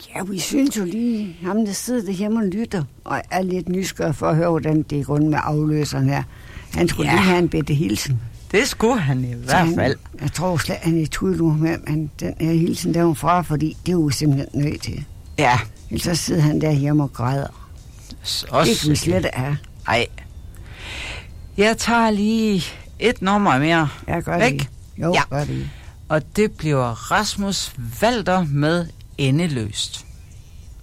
Ja, vi synes jo lige, ham der sidder derhjemme og lytter, og er lidt nysgerrig for at høre, hvordan det er grund med afløseren her. Han skulle lige have en bedte hilsen. Det skulle han i hvert fald. Jeg tror slet, han er i tvivl med, men den her hilsen der fra, fordi det er jo simpelthen nødt til. Ja. Ellers så sidder han derhjemme og græder. Det kan vi slet have. Nej. Jeg tager lige et nummer mere. Ja, gør væk. Det. Jo, gør det. Og det bliver Rasmus Walter med Endeløst.